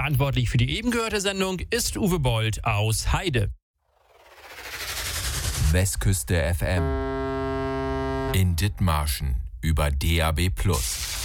Verantwortlich für die eben gehörte Sendung ist Uwe Bold aus Heide. Westküste FM in Dithmarschen über DAB+.